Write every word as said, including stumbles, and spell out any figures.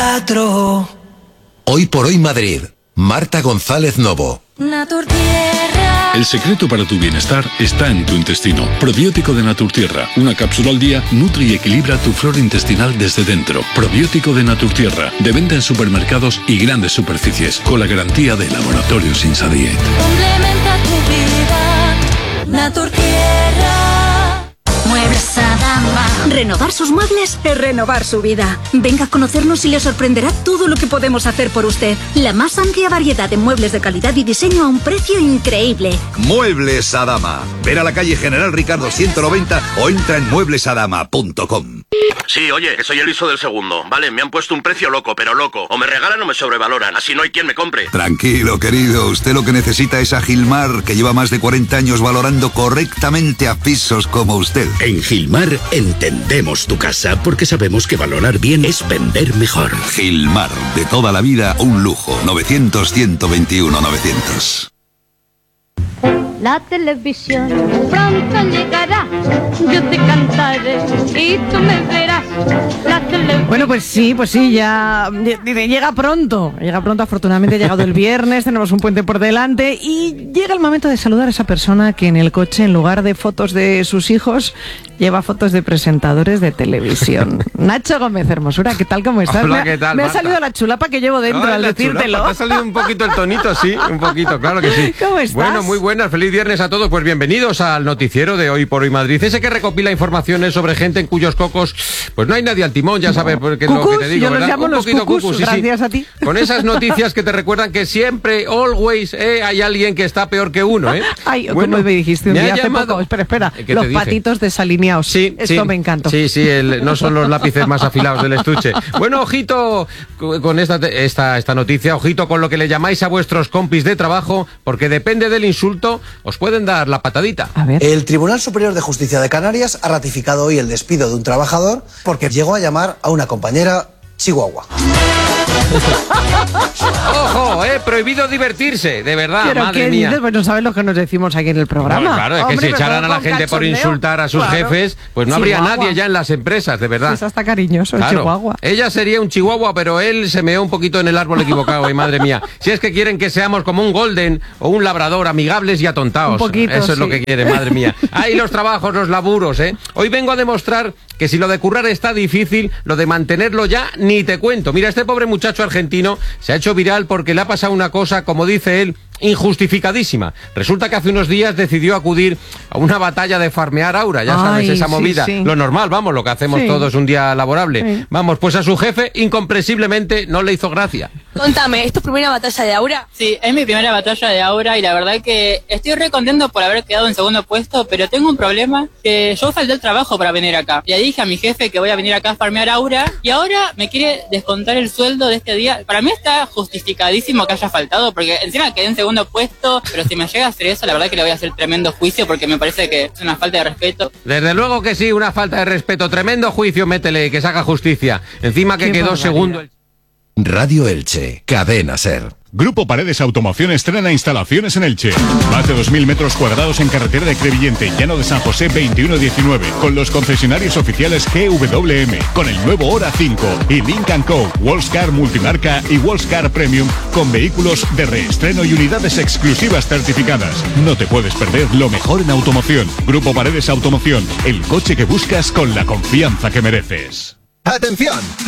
cuatro. Hoy por hoy Madrid. Marta González Novo. Naturtierra. El secreto para tu bienestar está en tu intestino. Probiótico de Naturtierra. Una cápsula al día nutre y equilibra tu flora intestinal desde dentro. Probiótico de Naturtierra. De venta en supermercados y grandes superficies. Con la garantía de Laboratorios Insadiet. Complementa tu vida. Naturtierra. Muebles Adama. Renovar sus muebles es renovar su vida. Venga a conocernos y le sorprenderá todo lo que podemos hacer por usted. La más amplia variedad de muebles de calidad y diseño a un precio increíble. Muebles Adama. Ven a la calle General Ricardo ciento noventa o entra en muebles adama punto com. Sí, oye, que soy el hijo del segundo. Vale, me han puesto un precio loco, pero loco. O me regalan o me sobrevaloran. Así no hay quien me compre. Tranquilo, querido. Usted lo que necesita es a Gilmar, que lleva más de cuarenta años valorando correctamente a pisos como usted. En Gilmar entendemos tu casa porque sabemos que valorar bien es vender mejor. Gilmar, de toda la vida, un lujo. novecientos, ciento veintiuno, novecientos. La televisión pronto llegará, yo te cantaré y tú me verás. La televisión... Bueno, pues sí, pues sí, ya llega pronto, llega pronto, afortunadamente ha llegado el viernes, tenemos un puente por delante y llega el momento de saludar a esa persona que en el coche, en lugar de fotos de sus hijos, lleva fotos de presentadores de televisión. Nacho Gómez Hermosura, ¿qué tal? ¿Cómo estás? Hola, me ha, ¿qué tal, me ha Marta? salido la chulapa que llevo dentro Ay, al la decírtelo. chulapa, te ha salido un poquito el tonito, sí, un poquito, claro que sí. ¿Cómo estás? Bueno, muy buenas, feliz viernes a todos. Pues bienvenidos al noticiero de Hoy por Hoy Madrid, ese que recopila informaciones sobre gente en cuyos cocos pues no hay nadie al timón, ya sabes no. porque cucús, lo que te digo, yo ¿verdad? los llamo Un los poquito cucús, cucús, sí, gracias sí. a ti. Con esas noticias que te recuerdan que siempre, always, eh, hay alguien que está peor que uno, ¿eh? Ay, bueno, como me dijiste un me día ha hace llamado... poco, espera, espera, ¿Qué los te dije? patitos desalineados. Sí, Esto sí, me encanta. Sí, sí, el, no son los lápices más afilados del estuche. Bueno, ojito con esta, esta, esta noticia, ojito con lo que le llamáis a vuestros compis de trabajo, porque depende del insulto, os pueden dar la patadita. A ver. El Tribunal Superior de Justicia de Canarias ha ratificado hoy el despido de un trabajador porque llegó a llamar a una compañera chihuahua. Ojo, eh, prohibido divertirse, de verdad, ¿Pero madre qué mía. dices? Pues no sabes lo que nos decimos aquí en el programa. No, claro, es Hombre, que si pero echaran a la con gente por cachondeo. insultar a sus Claro. jefes, pues no habría Chihuahua. nadie ya en las empresas, de verdad. Es hasta cariñoso, el Claro. chihuahua. Ella sería un chihuahua, pero él se meó un poquito en el árbol equivocado, y madre mía. Si es que quieren que seamos como un golden o un labrador, amigables y atontados. Un poquito, Eso es sí. lo que quiere, madre mía. Ahí los trabajos, los laburos, ¿eh? Hoy vengo a demostrar que si lo de currar está difícil, lo de mantenerlo ya ni te cuento. Mira, este pobre muchacho argentino se ha hecho viral porque le ha pasado una cosa, como dice él, injustificadísima. Resulta que hace unos días decidió acudir a una batalla de farmear aura, ya sabes, Ay, esa sí, movida. sí. Lo normal, vamos, lo que hacemos Sí. todos un día laborable. Sí. Vamos, pues a su jefe, incomprensiblemente, no le hizo gracia. Contame, ¿es tu primera batalla de Aura? Sí, es mi primera batalla de Aura y la verdad que estoy re contento por haber quedado en segundo puesto, pero tengo un problema que yo falté el trabajo para venir acá. Le dije a mi jefe que voy a venir acá a farmear Aura y ahora me quiere descontar el sueldo de este día. Para mí está justificadísimo que haya faltado porque encima quedé en segundo puesto, pero si me llega a hacer eso, la verdad que le voy a hacer tremendo juicio porque me parece que es una falta de respeto. Desde luego que sí, una falta de respeto. Tremendo juicio, métele, que se haga justicia. Encima que Qué quedó barbaridad. segundo. el- Radio Elche. Cadena Ser. Grupo Paredes Automoción estrena instalaciones en Elche. Más de dos mil metros cuadrados en carretera de Crevillente, Llano de San José veintiuno diecinueve, con los concesionarios oficiales G W M, con el nuevo Hora cinco y Link and Co, Wallscar Multimarca y Wallscar Premium, con vehículos de reestreno y unidades exclusivas certificadas. No te puedes perder lo mejor en automoción. Grupo Paredes Automoción, el coche que buscas con la confianza que mereces. ¡Atención!